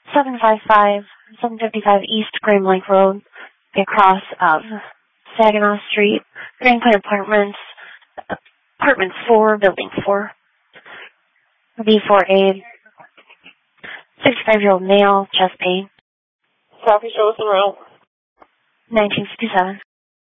755 East Graham Lake Road, across of Saginaw Street, Grand Point Apartments, Apartment 4, Building 4. V4A, 65-year-old male, chest pain. Copy, show us the route. 1957.